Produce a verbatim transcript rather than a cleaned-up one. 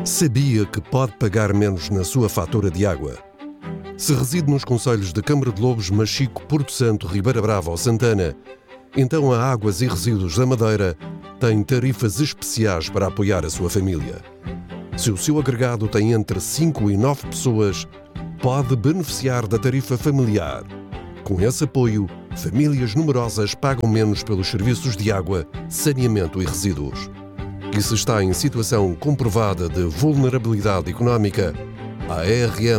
Sabia que pode pagar menos na sua fatura de água? Se reside nos concelhos de Câmara de Lobos, Machico, Porto Santo, Ribeira Brava ou Santana, então a Águas e Resíduos da Madeira tem tarifas especiais para apoiar a sua família. Se o seu agregado tem entre cinco e nove pessoas, pode beneficiar da tarifa familiar. Com esse apoio, famílias numerosas pagam menos pelos serviços de água, saneamento e resíduos. E se está em situação comprovada de vulnerabilidade económica, a A R M